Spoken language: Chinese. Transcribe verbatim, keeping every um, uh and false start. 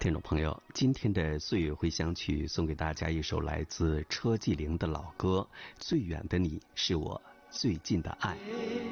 听众朋友，今天的岁月回响曲送给大家一首来自车继龄的老歌《最远的你是我最近的爱》。